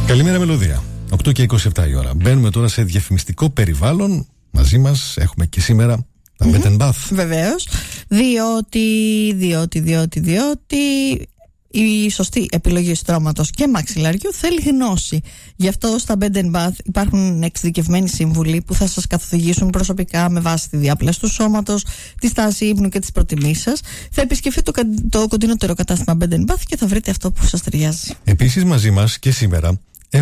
Καλημέρα μελωδία. 8 και 27 η ώρα. Μπαίνουμε τώρα σε διαφημιστικό περιβάλλον. Μαζί μας έχουμε και σήμερα τα Bed & Bath. Βεβαίως. Διότι η σωστή επιλογή στρώματος και μαξιλαριού θέλει γνώση. Γι' αυτό στα Bed & Bath υπάρχουν εξειδικευμένοι σύμβουλοι που θα σας καθοδηγήσουν προσωπικά με βάση τη διάπλαση του σώματος, τη στάση ύπνου και τις προτιμήσεις σας. Θα επισκεφτείτε το κοντινότερο κατάστημα Bed & Bath και θα βρείτε αυτό που σας ταιριάζει. Επίσης μαζί μας και σήμερα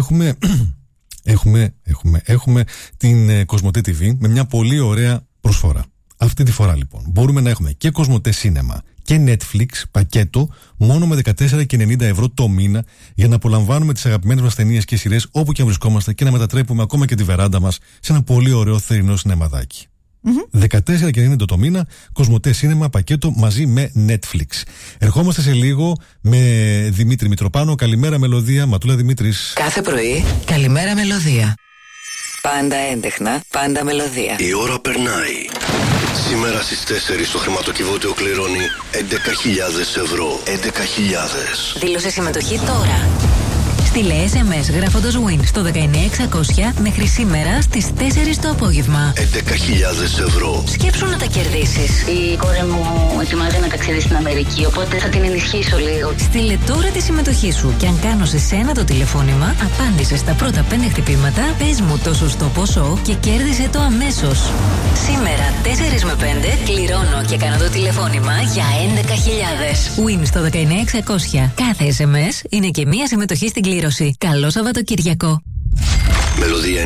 έχουμε την Κοσμοτέ TV με μια πολύ ωραία προσφορά. Αυτή τη φορά λοιπόν μπορούμε να έχουμε και Κοσμοτέ Σίνεμα και Netflix πακέτο μόνο με 14,90 ευρώ το μήνα για να απολαμβάνουμε τις αγαπημένες μας ταινίες και σειρές όπου και αν βρισκόμαστε και να μετατρέπουμε ακόμα και τη βεράντα μας σε ένα πολύ ωραίο θερινό σινεμαδάκι. 14,90 το μήνα, Κοσμοτέ Σίνεμα πακέτο μαζί με Netflix. Ερχόμαστε σε λίγο με Δημήτρη Μητροπάνο. Καλημέρα μελωδία, Ματούλα Δημήτρης. Κάθε πρωί, καλημέρα μελωδία. Πάντα έντεχνα, πάντα μελωδία. Η ώρα περνάει. Σήμερα στις 4 το χρηματοκιβώτιο κληρώνει 11.000 ευρώ. 11.000. Δήλωσε συμμετοχή τώρα. Στείλε SMS γράφοντας WIN στο 19600 μέχρι σήμερα στις 4 το απόγευμα. 11.000 ευρώ. Σκέψου να τα κερδίσεις. Η κόρη μου ετοιμάζει να ταξιδίσει στην Αμερική, οπότε θα την ενισχύσω λίγο. Στείλε τώρα τη συμμετοχή σου και αν κάνω σε σένα το τηλεφώνημα, απάντησε στα πρώτα 5 χτυπήματα, πες μου το σωστό ποσό και κέρδισε το αμέσως. Σήμερα 4 με 5 κληρώνω και κάνω το τηλεφώνημα για 11.000. WIN στο 19600. Κάθε SMS είναι και μία συμμετοχή στην κλήρωση. Καλό Σαββατοκυριακό. Μελωδία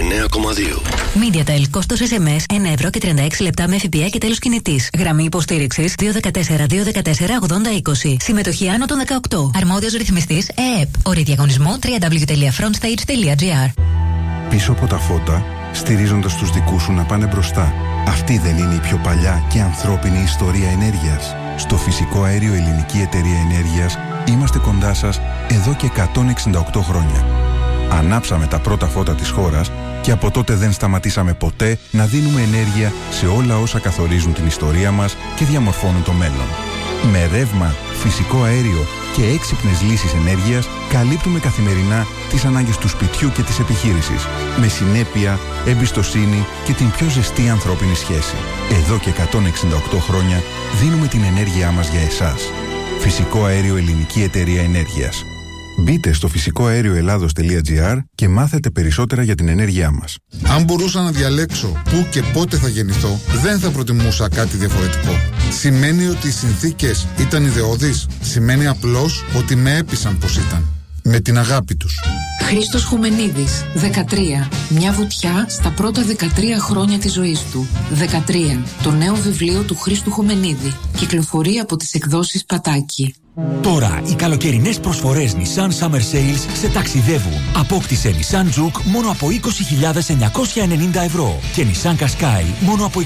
99,2. MediaTel, κόστος SMS 1 ευρώ και 36 λεπτά με ΦΠΑ και τέλος κινητής. Γραμμή υποστήριξης 214-214-8020. Συμμετοχή άνω των 18. Αρμόδιος ρυθμιστής ΕΕΠ. Όροι διαγωνισμού www.frontstage.gr. Πίσω από τα φώτα, στηρίζοντας τους δικούς σου να πάνε μπροστά. Αυτή δεν είναι η πιο παλιά και ανθρώπινη ιστορία ενέργειας? Στο Φυσικό Αέριο Ελληνική Εταιρεία Ενέργειας είμαστε κοντά σας εδώ και 168 χρόνια. Ανάψαμε τα πρώτα φώτα της χώρας και από τότε δεν σταματήσαμε ποτέ να δίνουμε ενέργεια σε όλα όσα καθορίζουν την ιστορία μας και διαμορφώνουν το μέλλον. Με ρεύμα, φυσικό αέριο και έξυπνες λύσεις ενέργειας καλύπτουμε καθημερινά τις ανάγκες του σπιτιού και της επιχείρησης, με συνέπεια, εμπιστοσύνη και την πιο ζεστή ανθρώπινη σχέση. Εδώ και 168 χρόνια δίνουμε την ενέργειά μας για εσάς. Φυσικό Αέριο Ελληνική Εταιρεία Ενέργειας. Μπείτε στο φυσικοαέρioελλάδος.gr και μάθετε περισσότερα για την ενέργειά μας. Αν μπορούσα να διαλέξω πού και πότε θα γεννηθώ, δεν θα προτιμούσα κάτι διαφορετικό. Σημαίνει ότι οι συνθήκες ήταν ιδεώδεις? Σημαίνει απλώς ότι με έπεισαν πως ήταν. Με την αγάπη τους. Χρήστος Χουμενίδης, 13. Μια βουτιά στα πρώτα 13 χρόνια της ζωής του. 13. Το νέο βιβλίο του Χρήστου Χουμενίδη. Κυκλοφορεί από τις εκδόσεις Πατάκη. Τώρα οι καλοκαιρινές προσφορές Nissan Summer Sales σε ταξιδεύουν. Απόκτησε Nissan Juke μόνο από 20.990 ευρώ και Nissan Qashqai μόνο από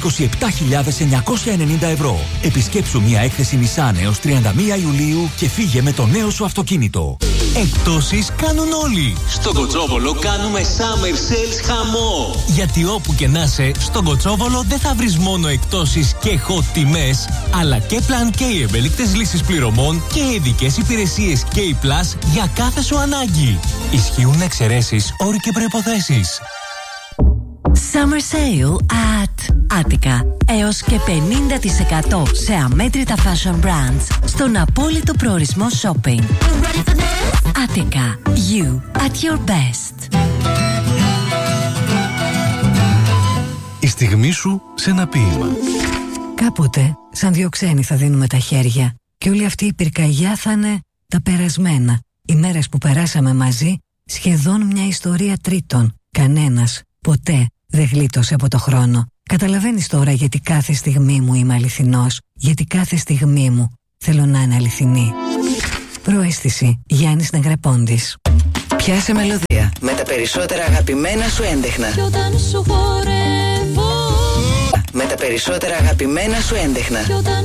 27.990 ευρώ. Επισκέψου μια έκθεση Nissan έως 31 Ιουλίου και φύγε με το νέο σου αυτοκίνητο. Εκπτώσεις κάνουν όλοι. Στον Κοτσόβολο κάνουμε Summer Sales χαμό. Γιατί όπου και να είσαι, στον Κοτσόβολο δεν θα βρεις μόνο εκπτώσεις και hot τιμές, αλλά και Plan K ευέλικτες λύσεις πληρωμών και ειδικές υπηρεσίες K+ για κάθε σου ανάγκη. Ισχύουν εξαιρέσεις, όροι και προϋποθέσεις. Summer Sale at Attica. Έως και 50% σε αμέτρητα fashion brands στον απόλυτο προορισμό shopping. Attica. You at your best. Η στιγμή σου σε ένα ποίημα. Κάποτε, σαν δύο ξένοι θα δίνουμε τα χέρια και όλη αυτή η πυρκαγιά θα είναι τα περασμένα. Οι μέρες που περάσαμε μαζί, σχεδόν μια ιστορία τρίτων. Κανένας, ποτέ, δεν γλίτωσε από το χρόνο. Καταλαβαίνεις τώρα γιατί κάθε στιγμή μου είμαι αληθινός, γιατί κάθε στιγμή μου θέλω να είναι αληθινή. Προαίσθηση, Γιάννης Νεγρεπόντης. Πιάσε μελωδία με τα περισσότερα αγαπημένα σου έντεχνα. Κι όταν σου χορεύω, με τα περισσότερα αγαπημένα σου έντεχνα.